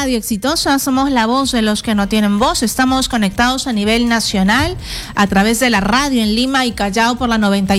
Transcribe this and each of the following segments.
Radio Exitosa, somos la voz de los que no tienen voz. Estamos conectados a nivel nacional a través de la radio en Lima y Callao por la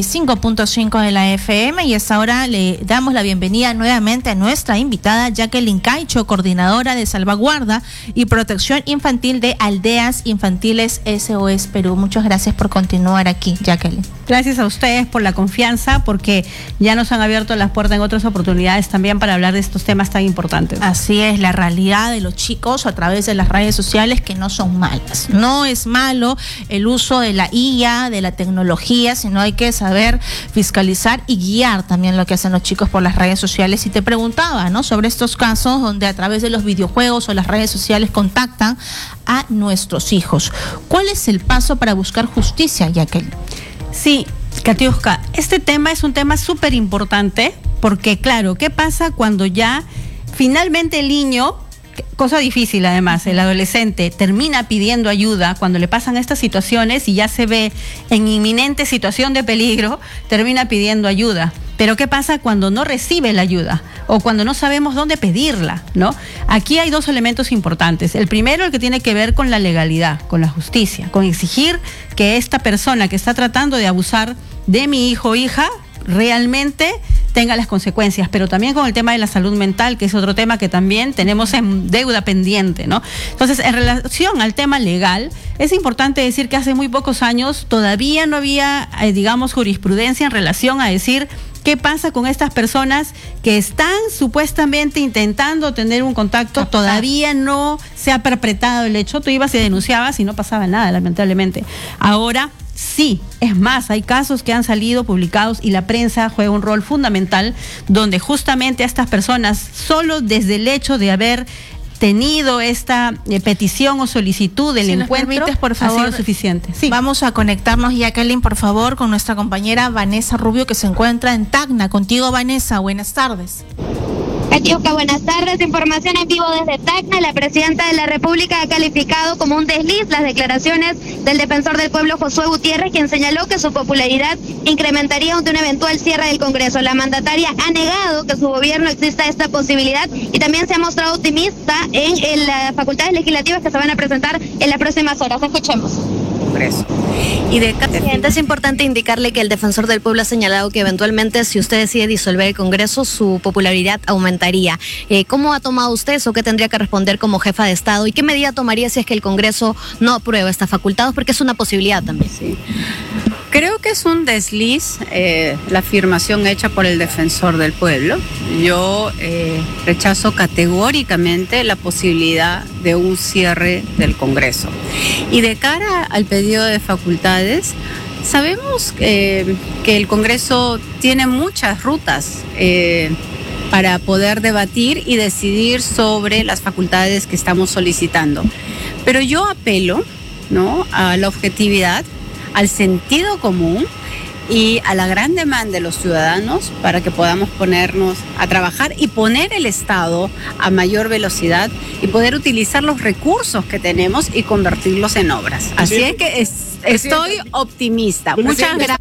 95.5 de la FM. Y hasta ahora le damos la bienvenida nuevamente a nuestra invitada Jacqueline Caicho, coordinadora de salvaguarda y protección infantil de Aldeas Infantiles SOS Perú. Muchas gracias por continuar aquí, Jacqueline. Gracias a ustedes por la confianza, porque ya nos han abierto las puertas en otras oportunidades también para hablar de estos temas tan importantes. Así es, la realidad de los chicos a través de las redes sociales, que no son malas. No es malo el uso de la IA, de la tecnología, sino hay que saber fiscalizar y guiar también lo que hacen los chicos por las redes sociales. Y te preguntaba, ¿no?, sobre estos casos donde a través de los videojuegos o las redes sociales contactan a nuestros hijos. ¿Cuál es el paso para buscar justicia, Jacqueline? Sí, Katiuska, este tema es un tema súper importante, porque claro, ¿qué pasa cuando ya finalmente el niño, cosa difícil además, el adolescente termina pidiendo ayuda cuando le pasan estas situaciones y ya se ve en inminente situación de peligro, termina pidiendo ayuda? Pero ¿qué pasa cuando no recibe la ayuda o cuando no sabemos dónde pedirla, ¿no? Aquí hay dos elementos importantes. El primero, el que tiene que ver con la legalidad, con la justicia, con exigir que esta persona que está tratando de abusar de mi hijo o hija realmente tenga las consecuencias, pero también con el tema de la salud mental, que es otro tema que también tenemos en deuda pendiente, ¿no? Entonces, en relación al tema legal, es importante decir que hace muy pocos años todavía no había, digamos, jurisprudencia en relación a decir qué pasa con estas personas que están supuestamente intentando tener un contacto. Todavía no se ha perpetrado el hecho. Tú ibas y denunciabas y no pasaba nada, lamentablemente. Ahora sí, es más, hay casos que han salido publicados y la prensa juega un rol fundamental, donde justamente a estas personas, solo desde el hecho de haber tenido esta petición o solicitud del encuentro, permites, por favor, ha sido suficiente. Sí. Vamos a conectarnos, Jacqueline, por favor, con nuestra compañera Vanessa Rubio, que se encuentra en Tacna. Contigo, Vanessa, buenas tardes. Katiuska, buenas tardes. Información en vivo desde Tacna. La presidenta de la República ha calificado como un desliz las declaraciones del defensor del pueblo, Josué Gutiérrez, quien señaló que su popularidad incrementaría ante un eventual cierre del Congreso. La mandataria ha negado que su gobierno exista esta posibilidad y también se ha mostrado optimista en las facultades legislativas que se van a presentar en las próximas horas. Escuchemos. Congreso. Presidente, es importante indicarle que el defensor del pueblo ha señalado que eventualmente, si usted decide disolver el Congreso, su popularidad aumentaría. ¿Cómo ha tomado usted eso? ¿Qué tendría que responder como jefa de Estado? ¿Y qué medida tomaría si es que el Congreso no aprueba estas facultades? Porque es una posibilidad también. Sí. Creo que es un desliz la afirmación hecha por el defensor del pueblo. Yo rechazo categóricamente la posibilidad de un cierre del Congreso. Y de cara al pedido de facultades, sabemos que el Congreso tiene muchas rutas para poder debatir y decidir sobre las facultades que estamos solicitando. Pero yo apelo, ¿no?, a la objetividad, al sentido común y a la gran demanda de los ciudadanos para que podamos ponernos a trabajar y poner el Estado a mayor velocidad y poder utilizar los recursos que tenemos y convertirlos en obras. Así es que estoy optimista. Muchas gracias.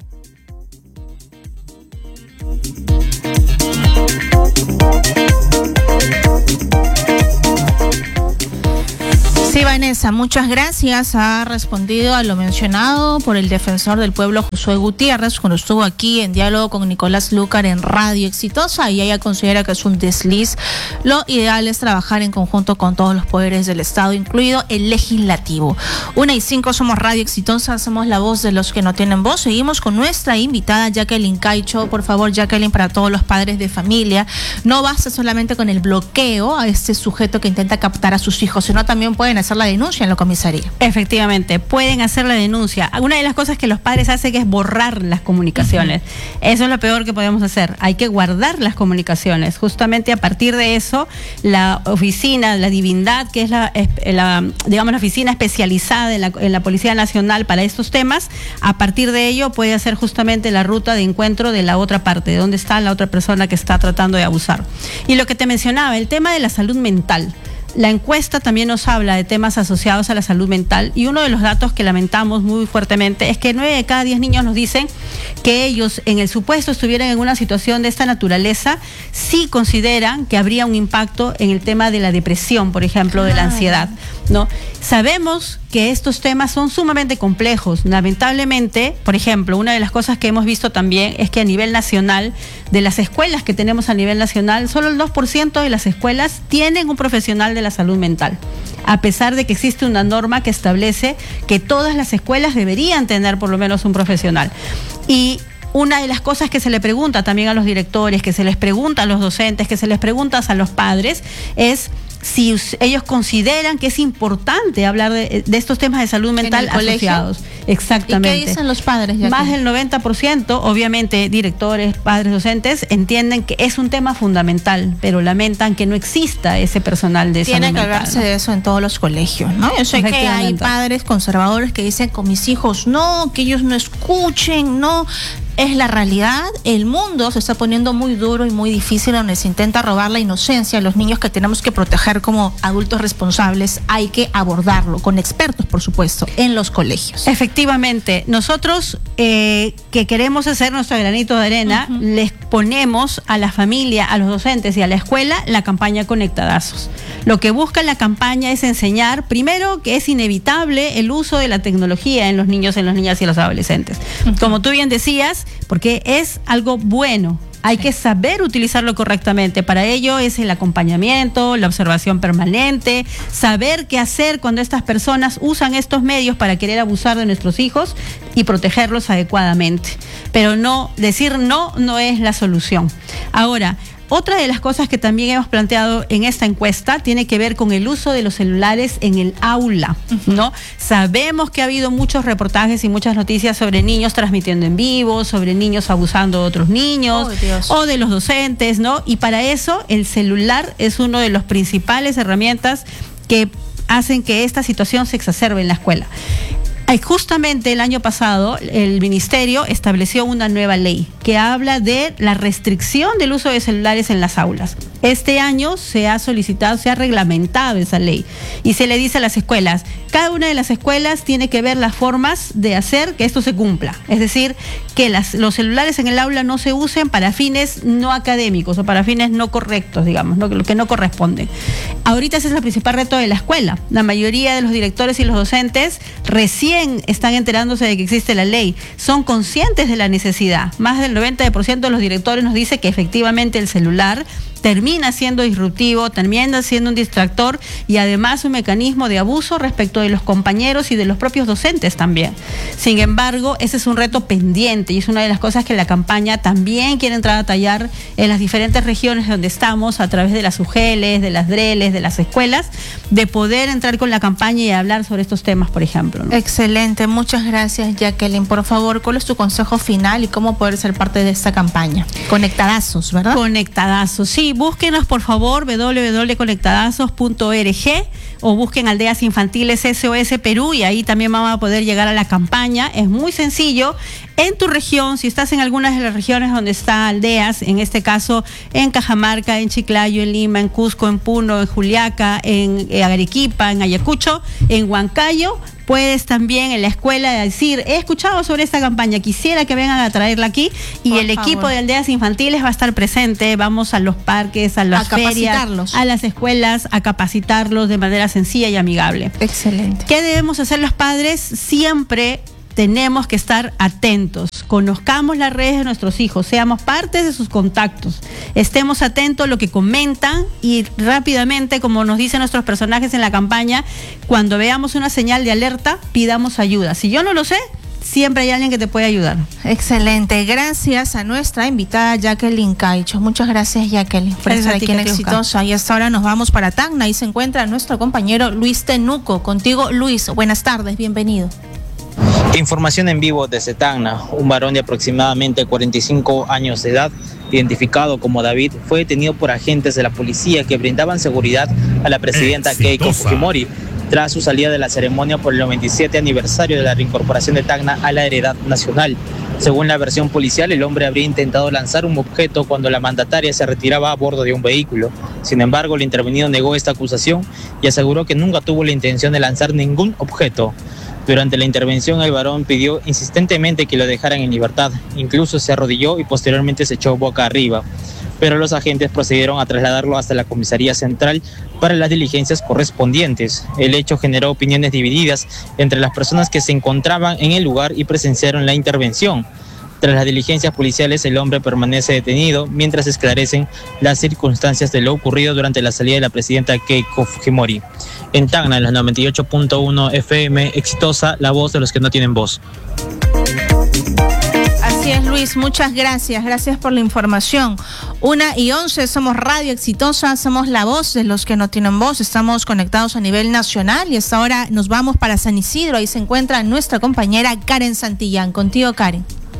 Sí, Vanessa, muchas gracias. Ha respondido a lo mencionado por el defensor del pueblo, Josué Gutiérrez, cuando estuvo aquí en diálogo con Nicolás Lúcar en Radio Exitosa, y ella considera que es un desliz. Lo ideal es trabajar en conjunto con todos los poderes del Estado, incluido el legislativo. 1:05, somos Radio Exitosa, somos la voz de los que no tienen voz. Seguimos con nuestra invitada Jacqueline Caicho. Por favor, Jacqueline, para todos los padres de familia, no basta solamente con el bloqueo a este sujeto que intenta captar a sus hijos, sino también pueden hacer la denuncia en la comisaría. Efectivamente, pueden hacer la denuncia. Una de las cosas que los padres hacen es borrar las comunicaciones. Eso es lo peor que podemos hacer. Hay que guardar las comunicaciones. Justamente a partir de eso, la oficina, la Divindad, que es digamos, la oficina especializada en la Policía Nacional para estos temas, a partir de ello puede hacer justamente la ruta de encuentro de la otra parte, de dónde está la otra persona que está tratando de abusar. Y lo que te mencionaba, el tema de la salud mental. La encuesta también nos habla de temas asociados a la salud mental, y uno de los datos que lamentamos muy fuertemente es que 9 de cada 10 niños nos dicen que ellos en el supuesto estuvieran en una situación de esta naturaleza, sí consideran que habría un impacto en el tema de la depresión, por ejemplo, de la ansiedad, ¿no? Sabemos que estos temas son sumamente complejos. Lamentablemente, por ejemplo, una de las cosas que hemos visto también es que a nivel nacional, de las escuelas que tenemos a nivel nacional, solo el 2% de las escuelas tienen un profesional de la salud mental, a pesar de que existe una norma que establece que todas las escuelas deberían tener por lo menos un profesional. Y una de las cosas que se le pregunta también a los directores, que se les pregunta a los docentes, que se les pregunta a los padres, es si ellos consideran que es importante hablar de estos temas de salud mental asociados. Exactamente. ¿Y qué dicen los padres? Más del 90%, obviamente, directores, padres, docentes, entienden que es un tema fundamental, pero lamentan que no exista ese personal de salud mental. Tiene que hablarse de eso en todos los colegios, ¿no? Yo sé que hay padres conservadores que dicen con mis hijos no, que ellos no escuchen, no. Es la realidad, el mundo se está poniendo muy duro y muy difícil, donde se intenta robar la inocencia a los niños que tenemos que proteger como adultos responsables. Hay que abordarlo con expertos, por supuesto, en los colegios. Efectivamente, nosotros que queremos hacer nuestro granito de arena, les ponemos a la familia, a los docentes y a la escuela la campaña Conectadazos. Lo que busca la campaña es enseñar, primero, que es inevitable el uso de la tecnología en los niños, en las niñas y los adolescentes. Como tú bien decías, porque es algo bueno. Hay que saber utilizarlo correctamente. Para ello es el acompañamiento, la observación permanente, saber qué hacer cuando estas personas usan estos medios para querer abusar de nuestros hijos y protegerlos adecuadamente. Pero no, decir no es la solución. Ahora, otra de las cosas que también hemos planteado en esta encuesta tiene que ver con el uso de los celulares en el aula, ¿no? Sabemos que ha habido muchos reportajes y muchas noticias sobre niños transmitiendo en vivo, sobre niños abusando de otros niños, o de los docentes, ¿no? Y para eso el celular es una de las principales herramientas que hacen que esta situación se exacerbe en la escuela. Justamente el año pasado el ministerio estableció una nueva ley que habla de la restricción del uso de celulares en las aulas. Este año se ha solicitado, se ha reglamentado esa ley y se le dice a las escuelas, cada una de las escuelas tiene que ver las formas de hacer que esto se cumpla. Es decir, que los celulares en el aula no se usen para fines no académicos o para fines no correctos, digamos, lo que no corresponde. Ahorita ese es el principal reto de la escuela. La mayoría de los directores y los docentes recién están enterándose de que existe la ley, son conscientes de la necesidad. Más del 90% de los directores nos dice que efectivamente el celular termina siendo disruptivo, termina siendo un distractor y además un mecanismo de abuso respecto de los compañeros y de los propios docentes también. Sin embargo, ese es un reto pendiente y es una de las cosas que la campaña también quiere entrar a tallar en las diferentes regiones donde estamos, a través de las UGELes, de las DRELes, de las escuelas, de poder entrar con la campaña y hablar sobre estos temas, por ejemplo, ¿no? Excelente, muchas gracias, Jacqueline. Por favor, ¿cuál es tu consejo final y cómo poder ser parte de esta campaña? Conectadazos, ¿verdad? Conectadazos, sí. Búsquenos, por favor, www.conectadazos.org o busquen Aldeas Infantiles SOS Perú y ahí también van a poder llegar a la campaña. Es muy sencillo. En tu región, si estás en algunas de las regiones donde está Aldeas, en este caso en Cajamarca, en Chiclayo, en Lima, en Cusco, en Puno, en Juliaca, en Arequipa, en Ayacucho, en Huancayo, puedes también en la escuela decir, he escuchado sobre esta campaña, quisiera que vengan a traerla aquí y el equipo de Aldeas Infantiles va a estar presente, vamos a los parques, a las ferias, a las escuelas, a capacitarlos de manera sencilla y amigable. Excelente. ¿Qué debemos hacer los padres? Siempre tenemos que estar atentos, conozcamos las redes de nuestros hijos, seamos parte de sus contactos, estemos atentos a lo que comentan y rápidamente, como nos dicen nuestros personajes en la campaña, cuando veamos una señal de alerta, pidamos ayuda. Si yo no lo sé, siempre hay alguien que te puede ayudar. Excelente, gracias a nuestra invitada Jacqueline Caicho. Muchas gracias, Jacqueline, por estar aquí en Exitosa. Y hasta ahora nos vamos para Tacna y se encuentra nuestro compañero Luis Tenuco. Contigo, Luis, buenas tardes, bienvenido. Información en vivo desde Tacna. Un varón de aproximadamente 45 años de edad, identificado como David, fue detenido por agentes de la policía que brindaban seguridad a la presidenta Keiko Fujimori tras su salida de la ceremonia por el 97 aniversario de la reincorporación de Tacna a la heredad nacional. Según la versión policial, el hombre habría intentado lanzar un objeto cuando la mandataria se retiraba a bordo de un vehículo. Sin embargo, el intervenido negó esta acusación y aseguró que nunca tuvo la intención de lanzar ningún objeto. Durante la intervención, el varón pidió insistentemente que lo dejaran en libertad. Incluso se arrodilló y posteriormente se echó boca arriba. Pero los agentes procedieron a trasladarlo hasta la comisaría central para las diligencias correspondientes. El hecho generó opiniones divididas entre las personas que se encontraban en el lugar y presenciaron la intervención. Tras las diligencias policiales, el hombre permanece detenido mientras esclarecen las circunstancias de lo ocurrido durante la salida de la presidenta Keiko Fujimori. En Tacna, en los 98.1 FM, Exitosa, la voz de los que no tienen voz. Así es, Luis, muchas gracias. Gracias por la información. 1:11, somos Radio Exitosa, somos la voz de los que no tienen voz. Estamos conectados a nivel nacional y hasta ahora nos vamos para San Isidro. Ahí se encuentra nuestra compañera Karen Santillán. Contigo, Karen.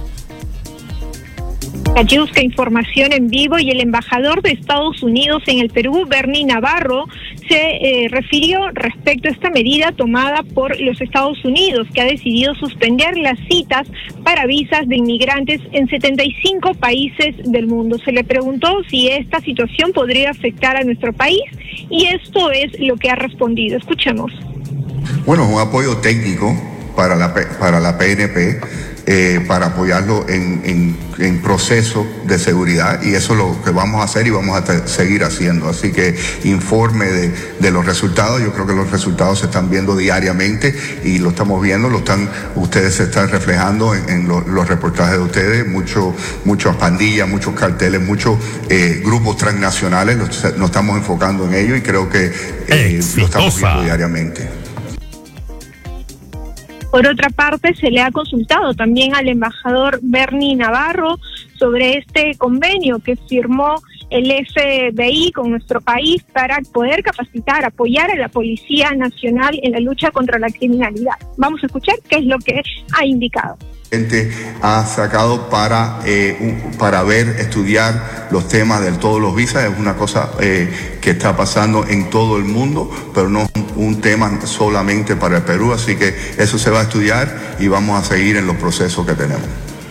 Catiusca, información en vivo. Y el embajador de Estados Unidos en el Perú, Bernie Navarro, se refirió respecto a esta medida tomada por los Estados Unidos, que ha decidido suspender las citas para visas de inmigrantes en 75 países del mundo. Se le preguntó si esta situación podría afectar a nuestro país y esto es lo que ha respondido. Escuchemos. Bueno, un apoyo técnico para la PNP. Para apoyarlo en proceso de seguridad, y eso es lo que vamos a hacer y vamos a seguir haciendo. Así que informe de los resultados. Yo creo que los resultados se están viendo diariamente y lo estamos viendo, ustedes se están reflejando en los reportajes de ustedes, muchas pandillas, muchos carteles, muchos grupos transnacionales, nos estamos enfocando en ello y creo que lo estamos viendo diariamente. Por otra parte, se le ha consultado también al embajador Bernie Navarro sobre este convenio que firmó el FBI con nuestro país para poder capacitar, apoyar a la Policía Nacional en la lucha contra la criminalidad. Vamos a escuchar qué es lo que ha indicado. Ha sacado para estudiar los temas de todos los visas. Es una cosa que está pasando en todo el mundo, pero no un tema solamente para el Perú, así que eso se va a estudiar y vamos a seguir en los procesos que tenemos.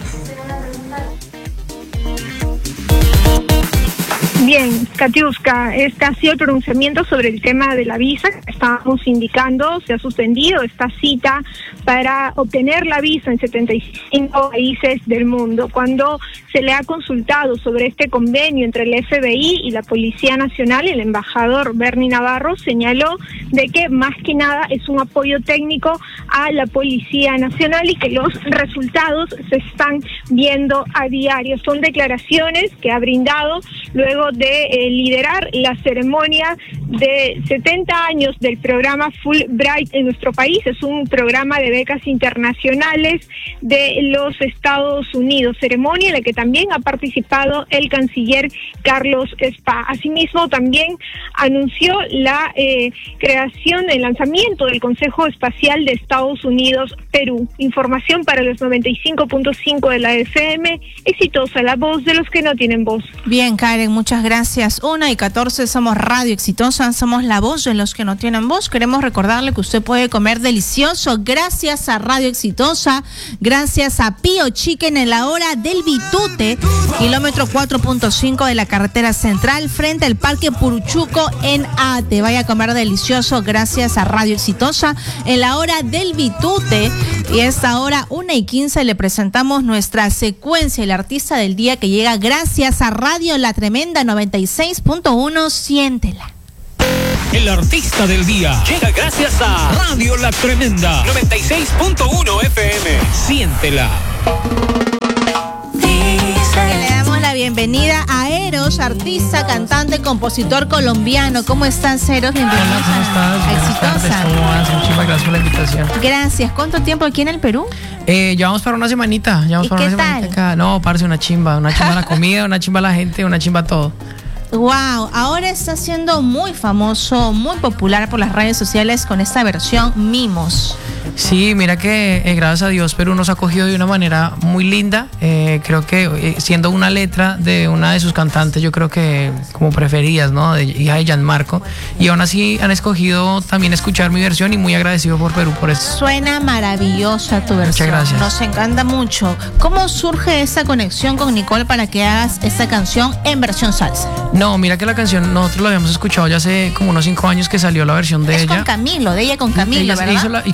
Bien, Katiuska, este ha sido el pronunciamiento sobre el tema de la visa que estábamos indicando. Se ha suspendido esta cita para obtener la visa en 75 países del mundo. Cuando se le ha consultado sobre este convenio entre el FBI y la Policía Nacional, el embajador Bernie Navarro señaló de que más que nada es un apoyo técnico a la Policía Nacional y que los resultados se están viendo a diario. Son declaraciones que ha brindado luego de liderar la ceremonia de 70 años del programa Fulbright en nuestro país. Es un programa de becas internacionales de los Estados Unidos, ceremonia en la que también ha participado el canciller Carlos Spa. Asimismo, también anunció la creación, el lanzamiento del Consejo Espacial de Estados Unidos Perú. Información para los 95.5 de la FM, Exitosa, la voz de los que no tienen voz. Bien, Karen, muchas gracias. 1:14, somos Radio Exitosa, somos la voz de los que no tienen voz. Queremos recordarle que usted puede comer delicioso gracias a Radio Exitosa, gracias a Pío Chicken en la hora del Bitute, kilómetro 4.5 de la carretera central, frente al Parque Puruchuco en Ate. Vaya a comer delicioso gracias a Radio Exitosa en la hora del Bitute. Y a esta hora, 1:15, le presentamos nuestra secuencia, el artista del día, que llega gracias a Radio La Tremenda 96.1. Siéntela. El artista del día llega gracias a Radio La Tremenda 96.1 FM. Siéntela. Le damos la bienvenida a Eros, artista, cantante, compositor colombiano. ¿Cómo estás, Eros? Bienvenido. Hola, ¿cómo estás? Exitosa. ¿Cómo vas? Muchísimas gracias por la invitación. Gracias. ¿Cuánto tiempo aquí en el Perú? Llevamos para una semanita. ¿Y qué tal? Acá. No, parce, una chimba la comida, una chimba la gente, una chimba todo. Wow, ahora está siendo muy famoso, muy popular por las redes sociales con esta versión Mimos. Sí, mira que gracias a Dios Perú nos ha acogido de una manera muy linda. Creo que siendo una letra de una de sus cantantes, yo creo que como preferidas, ¿no? Hija de Gianmarco. Y aún así han escogido también escuchar mi versión y muy agradecido por Perú por eso. Suena maravillosa tu versión. Muchas gracias. Nos encanta mucho. ¿Cómo surge esta conexión con Nicole para que hagas esta canción en versión salsa? No, mira que la canción nosotros la habíamos escuchado ya hace como unos 5 años que salió la versión de ella. Es con Camilo, de ella con Camilo, ella ¿verdad? y claro, yo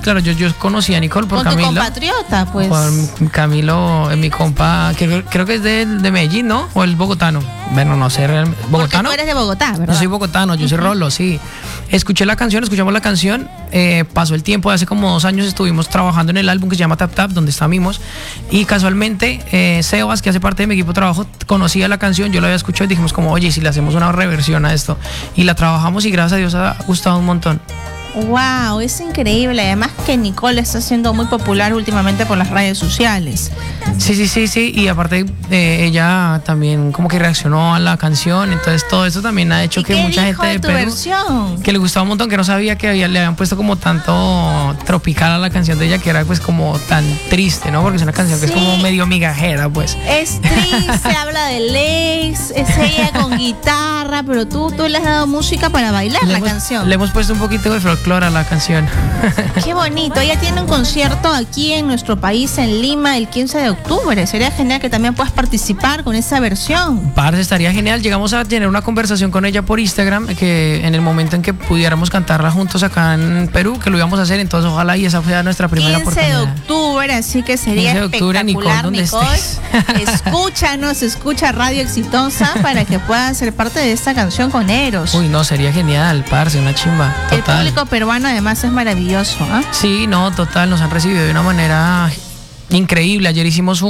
yo conocí a Nicole por con Camilo. tu compatriota, pues. Por Camilo, mi compa, que creo que es de Medellín, ¿no? O el bogotano. Bueno, no sé, ¿bogotano? Porque tú eres de Bogotá, ¿verdad? Yo soy bogotano, yo soy Rolo, sí. Escuchamos la canción, pasó el tiempo, hace como 2 años estuvimos trabajando en el álbum que se llama Tap Tap, donde está Mimos, y casualmente Sebas, que hace parte de mi equipo de trabajo, conocía la canción, yo la había escuchado y dijimos como, oye, si le hacemos una reversión a esto, y la trabajamos y gracias a Dios ha gustado un montón. Wow, es increíble. Además que Nicole está siendo muy popular últimamente por las redes sociales. Sí. Y aparte ella también como que reaccionó a la canción. Entonces todo eso también ha hecho que mucha gente de Perú versión? que le gustaba un montón, que no sabía que le habían puesto como tanto tropical a la canción de ella, que era pues como tan triste, ¿no? Porque es una canción que es como medio migajera, pues. Es triste, habla de ex, es ella con guitarra, pero tú le has dado música para bailar la canción. Le hemos puesto un poquito de folclore a la canción. Qué bonito. Ella tiene un concierto aquí en nuestro país, en Lima, el 15 de octubre. Sería genial que también puedas participar con esa versión. Parce, estaría genial. Llegamos a tener una conversación con ella por Instagram, que en el momento en que pudiéramos cantarla juntos acá en Perú, que lo íbamos a hacer, entonces ojalá y esa sea nuestra primera 15 oportunidad. de octubre, así que sería 15 de octubre, espectacular, Nicole, ¿dónde estés? Escúchanos, escucha Radio Exitosa para que puedas ser parte de esta canción con Eros. Uy, no, sería genial, parce, una chimba. Total. El público peruano además es maravilloso, ¿eh? Sí, no, total, nos han recibido de una manera increíble. Ayer hicimos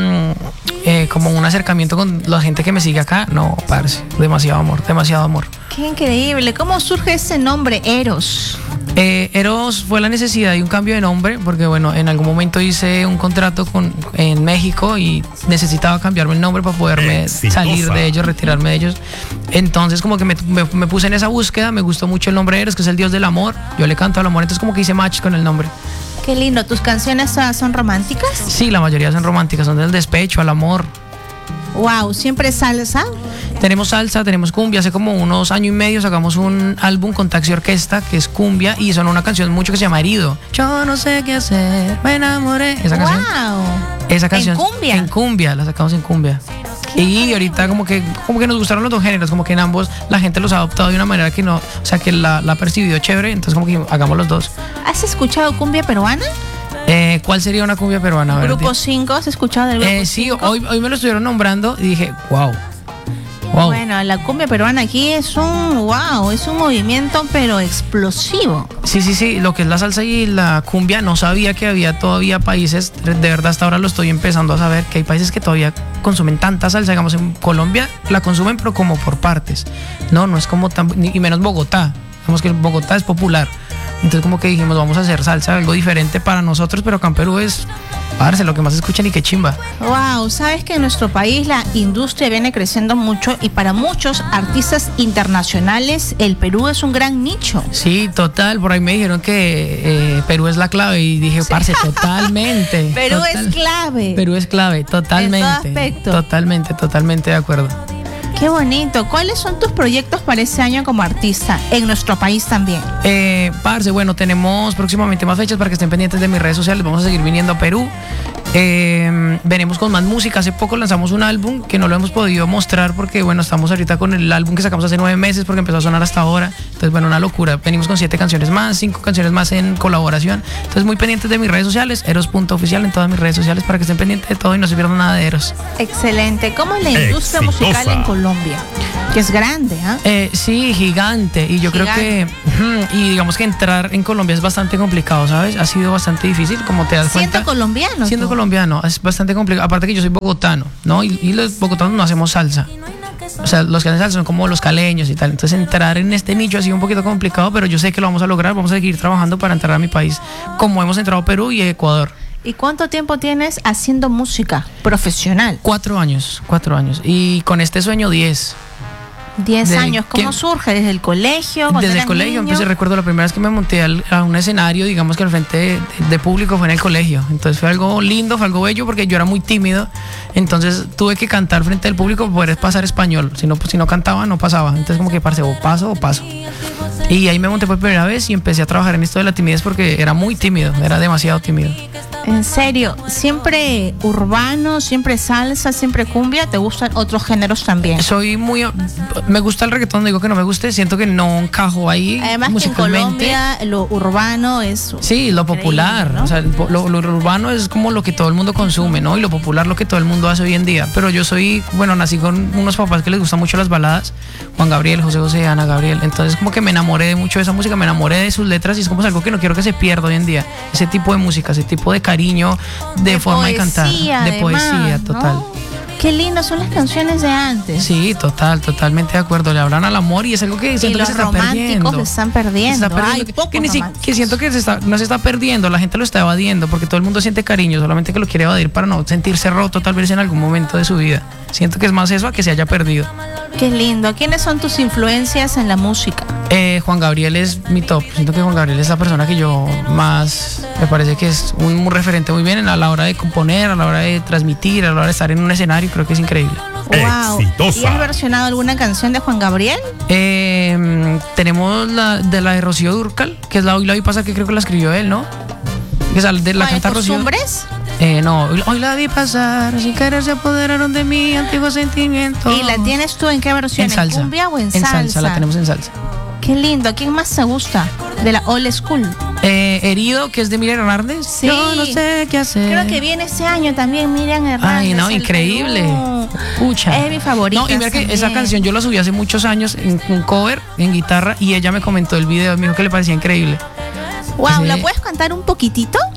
como un acercamiento con la gente que me sigue acá. No, parce, demasiado amor. Qué increíble. ¿Cómo surge ese nombre, Eros? Eros fue la necesidad de un cambio de nombre, porque bueno, en algún momento hice un contrato en México y necesitaba cambiarme el nombre para poderme salir de ellos, retirarme de ellos. Entonces como que me puse en esa búsqueda, me gustó mucho el nombre Eros, que es el dios del amor. Yo le canto al amor, entonces como que hice match con el nombre. Qué lindo. ¿Tus canciones son románticas? Sí, la mayoría son románticas, son del despecho, al amor. Wow, ¿siempre salsa? Tenemos salsa, tenemos cumbia. Hace como unos años y medio sacamos un álbum con Taxi Orquesta, que es cumbia, y sonó una canción mucho que se llama Herido. Yo no sé qué hacer, me enamoré. Esa canción. Esa canción. ¿En cumbia? En cumbia, la sacamos en cumbia. Y ahorita como que nos gustaron los dos géneros, como que en ambos la gente los ha adoptado de una manera que no, o sea, que la ha percibido chévere, entonces como que hagamos los dos. ¿Has escuchado cumbia peruana? ¿Cuál sería una cumbia peruana? Grupo 5, ¿has escuchado del Grupo 5? Sí, hoy me lo estuvieron nombrando y dije, wow. Bueno, la cumbia peruana aquí es un movimiento pero explosivo. Sí, lo que es la salsa y la cumbia, no sabía que había todavía países, de verdad hasta ahora lo estoy empezando a saber, que hay países que todavía consumen tanta salsa. Digamos, en Colombia la consumen pero como por partes, no es como y menos Bogotá, digamos que Bogotá es popular. Entonces como que dijimos, vamos a hacer salsa, algo diferente para nosotros, pero acá en Perú es, parce, lo que más escuchan y qué chimba. Wow, sabes que en nuestro país la industria viene creciendo mucho y para muchos artistas internacionales el Perú es un gran nicho. Sí, total, por ahí me dijeron que Perú es la clave y dije, parce, totalmente. Perú es clave. Perú es clave, totalmente. En todo aspecto. Totalmente de acuerdo. Qué bonito. ¿Cuáles son tus proyectos para este año como artista en nuestro país también? Parce, bueno, tenemos próximamente más fechas para que estén pendientes de mis redes sociales. Vamos a seguir viniendo a Perú. Venimos con más música. Hace poco lanzamos un álbum que no lo hemos podido mostrar porque, bueno, estamos ahorita con el álbum que sacamos hace 9 meses porque empezó a sonar hasta ahora. Entonces, bueno, una locura. Venimos con 7 canciones más, 5 canciones más en colaboración. Entonces, muy pendientes de mis redes sociales, eros.oficial en todas mis redes sociales para que estén pendientes de todo y no se pierdan nada de Eros. Excelente. ¿Cómo es la industria musical en Colombia? Que es grande, ¿eh? Sí, gigante. Y yo creo que, y digamos que entrar en Colombia es bastante complicado, ¿sabes? Ha sido bastante difícil, como te das cuenta. Siendo colombiano, es bastante complicado. Aparte que yo soy bogotano, ¿no? Y los bogotanos no hacemos salsa. O sea, los que hacen salsa son como los caleños y tal. Entonces entrar en este nicho ha sido un poquito complicado, pero yo sé que lo vamos a lograr. Vamos a seguir trabajando para entrar a mi país, como hemos entrado a Perú y Ecuador. ¿Y cuánto tiempo tienes haciendo música profesional? 4 años. Y con este sueño 10. 10 años. ¿Cómo surge? ¿Desde el colegio? Desde el colegio. Empecé, recuerdo la primera vez que me monté a un escenario, digamos que al frente de público fue en el colegio. Entonces fue algo lindo, fue algo bello porque yo era muy tímido. Entonces tuve que cantar frente al público para poder pasar español. Si no cantaba, no pasaba. Entonces como que parce, o paso. Y ahí me monté por primera vez y empecé a trabajar en esto de la timidez porque era muy tímido, era demasiado tímido. En serio, ¿siempre urbano, siempre salsa, siempre cumbia? ¿Te gustan otros géneros también? Me gusta el reggaetón, no digo que no me guste, siento que no encajo ahí. Además musicalmente. que en Colombia lo urbano es... Sí, lo popular, ¿no? O sea, lo urbano es como lo que todo el mundo consume, ¿no? Y lo popular lo que todo el mundo hace hoy en día. Pero yo nací con unos papás que les gustan mucho las baladas, Juan Gabriel, José José, Ana Gabriel. Entonces como que me enamoré de mucho de esa música, me enamoré de sus letras y es como algo que no quiero que se pierda hoy en día. Ese tipo de música, ese tipo de cariño, de forma poesía, de cantar, de además, poesía, total. ¿no? Qué lindas son las canciones de antes. Sí, totalmente de acuerdo. Le hablan al amor y es algo que siento que se está perdiendo. Se están perdiendo. Siento que no se está perdiendo, la gente lo está evadiendo porque todo el mundo siente cariño, solamente que lo quiere evadir para no sentirse roto tal vez en algún momento de su vida. Siento que es más eso a que se haya perdido. Qué lindo. ¿Quiénes son tus influencias en la música? Juan Gabriel es mi top. Siento que Juan Gabriel es la persona que yo más me parece que es un referente muy bien a la hora de componer, a la hora de transmitir, a la hora de estar en un escenario. Creo que es increíble. Wow. Exitosa. ¿Y has versionado alguna canción de Juan Gabriel? Tenemos la de Rocío Dúrcal, que es la Hoy la vi pasar, que creo que la escribió él, ¿no? Que es la canta Rocío. ¿Costumbres? No, hoy la vi pasar, sin querer se apoderaron de mí antiguos sentimientos. ¿Y la tienes tú en qué versión? En salsa. ¿En cumbia o en salsa? En salsa, la tenemos en salsa. Qué lindo. ¿A quién más te gusta de la old school? Herido, que es de Miriam Hernández. Sí. Yo no sé qué hacer. Creo que viene este año también Miriam Hernández. Ay, no, increíble. Pucha. Es mi favorita. No, y mira que también. esa canción yo la subí hace muchos años en un cover, en guitarra, y ella me comentó el video, me dijo que le parecía increíble. Wow, Sí. ¿la puedes cantar un poquitito?